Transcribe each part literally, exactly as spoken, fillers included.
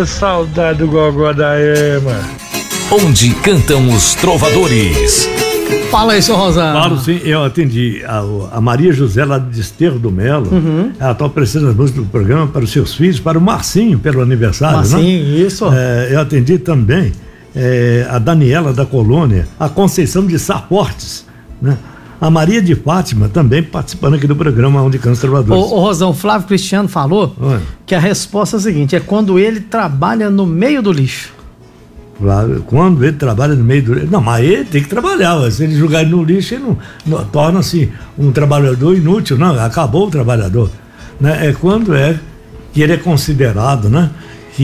Ô, saudade do gogó da Ema. Onde cantam os trovadores. Fala aí, seu Rosano. Claro, sim, eu atendi a, a Maria José lá de Desterro do Melo. Uhum. Ela está oferecendo as músicas do programa para os seus filhos, para o Marcinho, pelo aniversário, Marcinho, né? isso. É, eu atendi também é, a Daniela da Colônia, a Conceição de Saportes, né? A Maria de Fátima também participando aqui do programa Onde Cantam os Trovadores. Ô, ô Rosão, Flávio Cristiano falou Oi. que a resposta é a seguinte: é quando ele trabalha no meio do lixo. Claro, quando ele trabalha no meio do lixo. Não, mas ele tem que trabalhar. Se ele jogar no lixo, ele não, não torna-se um trabalhador inútil, não. Acabou o trabalhador. Né? É quando é que ele é considerado, né?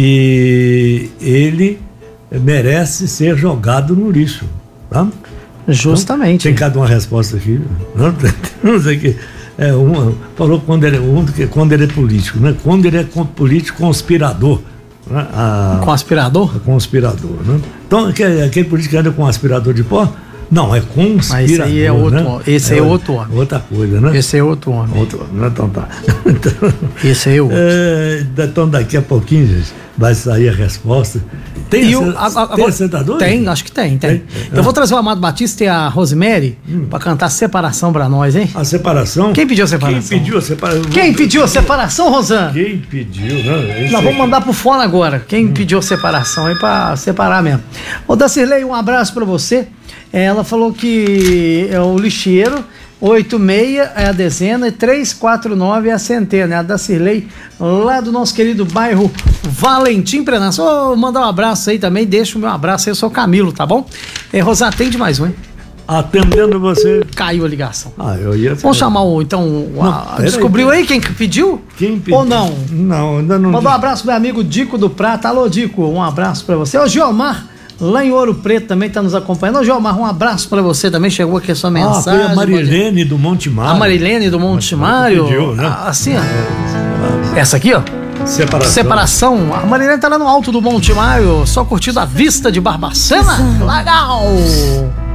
Que ele merece ser jogado no lixo. Tá? Justamente. Tem cada uma resposta aqui. Não, não sei que. É, uma, falou quando ele, um, quando ele é político, né? Quando ele é político conspirador. Né? A, com aspirador? Conspirador, né? Então, aquele, aquele político que anda com aspirador de pó? Não, é conspirador. Mas esse aí é outro, né? esse é, é outro homem. Outra coisa, né? Esse é outro homem. Outro homem, né? Então tá. Então, esse é outro. É, então daqui a pouquinho, gente, vai sair a resposta. Tem, o, a, a, a, tem acertador? Tem, acho que tem, tem. tem? Eu ah. vou trazer o Amado Batista e a Rosemary hum. pra cantar Separação pra nós, hein? A separação? Quem pediu a separação? Quem pediu a separação? Quem pediu a separação, Rosana? Quem pediu, né? Esse Nós vamos aqui. mandar pro fone agora. Quem hum. pediu a separação aí pra separar mesmo. Ô, Dacirlei, um abraço pra você. Ela falou que é o lixeiro, oito seis é a dezena e trezentos e quarenta e nove é a centena. É a Dacirlei, lá do nosso querido bairro Valentim Prenasco. Ô, mandar um abraço aí também, deixa o meu abraço aí, eu sou o Camilo, tá bom? É, Rosa, atende mais um, hein? Atendendo você. Caiu a ligação. Ah, eu ia. Vamos chamar o, então, o, a, não, descobriu aí, aí quem pediu? Quem pediu? Ou não? Não, ainda não. Mandar um abraço pro meu amigo Dico do Prata. Alô, Dico, um abraço pra você. Ô, Giomar, lá em Ouro Preto também tá nos acompanhando. Ô, Giomar, um abraço pra você também, chegou aqui a sua mensagem. Ah, foi a Marilene do Monte Mário. A Marilene do Monte Mário. Pediu, né? Assim, ó. Essa aqui, ó. Separação. Separação. A Marilene tá lá no alto do Monte Mário, só curtindo a vista de Barbacena. Legal!